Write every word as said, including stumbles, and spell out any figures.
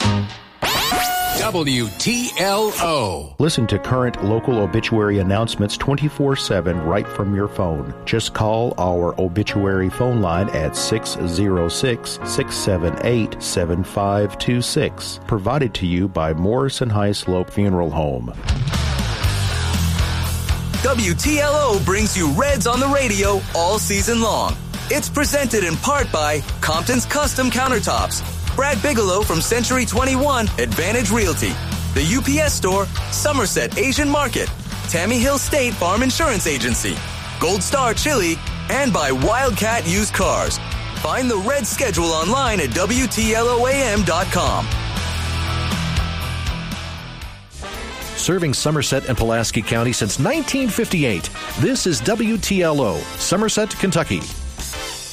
W T L O. Listen to current local obituary announcements twenty-four seven right from your phone. Just call our obituary phone line at six oh six, six seven eight, seven five two six. Provided to you by Morrison High Slope Funeral Home. W T L O brings you Reds on the radio all season long. It's presented in part by Compton's Custom Countertops, Brad Bigelow from Century twenty-one Advantage Realty, the U P S Store, Somerset Asian Market, Tammy Hill State Farm Insurance Agency, Gold Star Chili, and by Wildcat Used Cars. Find the Red schedule online at W T L O A M dot com. Serving Somerset and Pulaski County since nineteen fifty-eight. This is W T L O, Somerset, Kentucky.